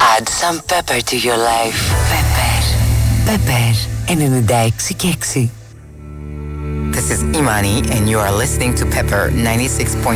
Add some pepper to your life. Pepper. Pepper 96 και 6. This is Imani and you are listening to Pepper 96.6.